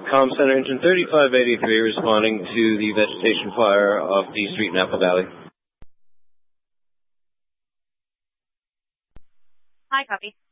Comm Center Engine 3583 responding to the vegetation fire off D Street, Napa Valley. Hi, copy.